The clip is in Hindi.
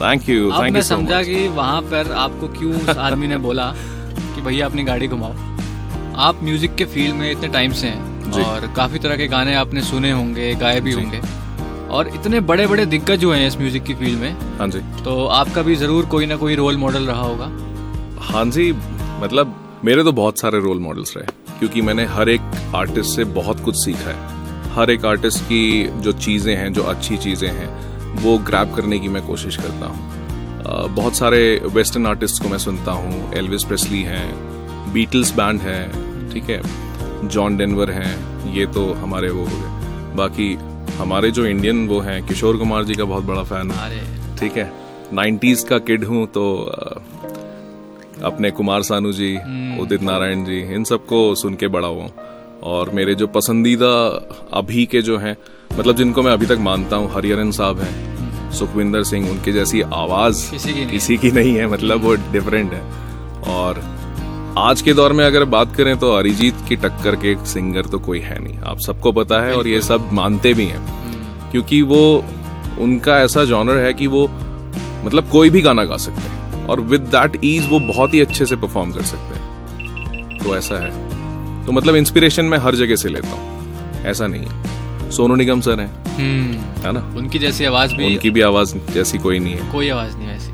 थैंक यू अब मैं समझा कि वहाँ पर आपको क्यों उस आदमी ने बोला कि भैया अपनी गाड़ी घुमाओ। आप म्यूजिक के फील्ड में इतने टाइम से हैं और काफी तरह के गाने आपने सुने होंगे, गाए भी होंगे, और इतने बड़े बड़े दिग्गज हुए हैं इस म्यूजिक की फील्ड में। हाँ जी। तो आपका भी जरूर कोई ना कोई रोल मॉडल रहा होगा। हाँ जी, मतलब मेरे तो बहुत सारे रोल मॉडल्स रहे, क्योंकि मैंने हर एक आर्टिस्ट से बहुत कुछ सीखा है। हर एक आर्टिस्ट की जो चीज़ें हैं, जो अच्छी चीज़ें हैं, वो ग्रैब करने की मैं कोशिश करता हूँ। बहुत सारे वेस्टर्न आर्टिस्ट को मैं सुनता हूँ। एल्विस प्रेस्ली हैं, बीटल्स बैंड है, ठीक है, जॉन डेनवर हैं, ये तो हमारे वो हो गए। बाकी हमारे जो इंडियन वो हैं, किशोर कुमार जी का बहुत बड़ा फैन हूँ, ठीक है। 90s का किड हूँ तो अपने कुमार सानू जी, उदित नारायण जी, इन सबको सुन के बड़ा हुआ हूँ। और मेरे जो पसंदीदा अभी के जो हैं, मतलब जिनको मैं अभी तक मानता हूँ, हरिहरन साहब हैं, सुखविंदर सिंह, उनकी जैसी आवाज किसी की नहीं है, मतलब वो डिफरेंट है। और आज के दौर में अगर बात करें तो अरिजीत की टक्कर के सिंगर तो कोई है नहीं, आप सबको पता है, और ये सब मानते भी हैं, क्योंकि वो उनका ऐसा जॉनर है कि वो मतलब कोई भी गाना गा सकते हैं और विद दैट ईज वो बहुत ही अच्छे से परफॉर्म कर सकते हैं। तो ऐसा है, तो मतलब इंस्पिरेशन मैं हर जगह से लेता हूँ, ऐसा नहीं है। सोनू निगम सर हैं, है ना, उनकी जैसी आवाज भी, उनकी भी आवाज जैसी कोई नहीं है, कोई आवाज नहीं है ऐसी।